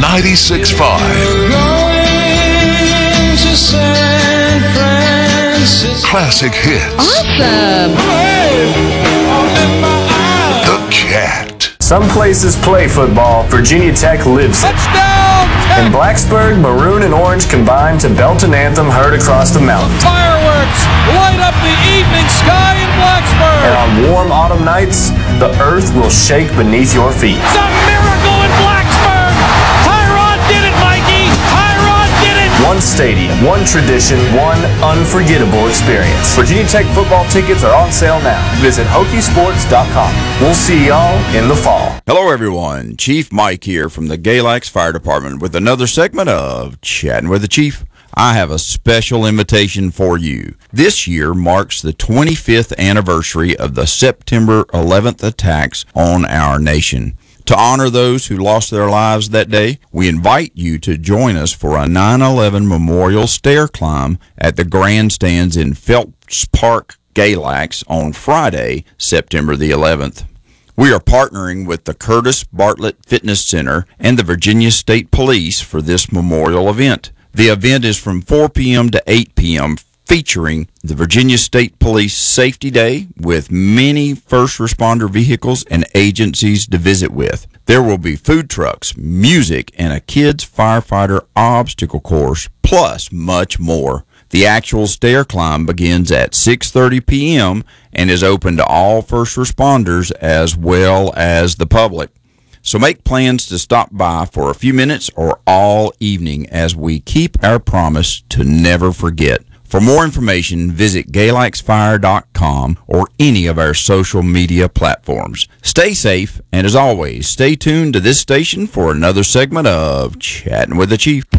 96.5. Classic hits. Awesome. The Cat. Some places play football. Virginia Tech lives it. Touchdown! In Blacksburg, maroon and orange combine to belt an anthem heard across the mountain. Fireworks light up the evening sky in Blacksburg. And on warm autumn nights, the earth will shake beneath your feet. It's a miracle in Blacksburg. Tyrod did it, Mikey. Tyrod did it. One stadium, one tradition, one unforgettable experience. Virginia Tech football tickets are on sale now. Visit Hokiesports.com. We'll see y'all in the fall. Hello, everyone. Chief Mike here from the Galax Fire Department with another segment of Chatting with the Chief. I have a special invitation for you. This year marks the 25th anniversary of the September 11th attacks on our nation. To honor those who lost their lives that day, we invite you to join us for a 9/11 memorial stair climb at the grandstands in Phelps Park, Galax on Friday, September the 11th. We are partnering with the Curtis Bartlett Fitness Center and the Virginia State Police for this memorial event. The event is from 4 p.m. to 8 p.m., featuring the Virginia State Police Safety Day with many first responder vehicles and agencies to visit with. There will be food trucks, music, and a kids firefighter obstacle course, plus much more. The actual stair climb begins at 6:30 p.m. and is open to all first responders as well as the public. So make plans to stop by for a few minutes or all evening as we keep our promise to never forget. For more information, visit galaxfire.com or any of our social media platforms. Stay safe, and as always, stay tuned to this station for another segment of Chatting with the Chief.